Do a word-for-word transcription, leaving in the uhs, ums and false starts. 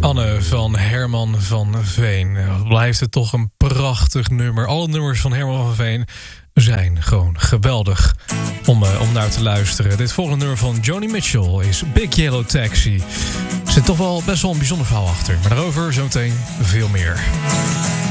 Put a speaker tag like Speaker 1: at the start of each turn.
Speaker 1: Anne van Herman van Veen. Blijft het toch een prachtig nummer. Alle nummers van Herman van Veen zijn gewoon geweldig om, uh, om naar te luisteren. Dit volgende nummer van Joni Mitchell is Big Yellow Taxi. Er zit toch wel best wel een bijzonder verhaal achter. Maar daarover zometeen veel meer.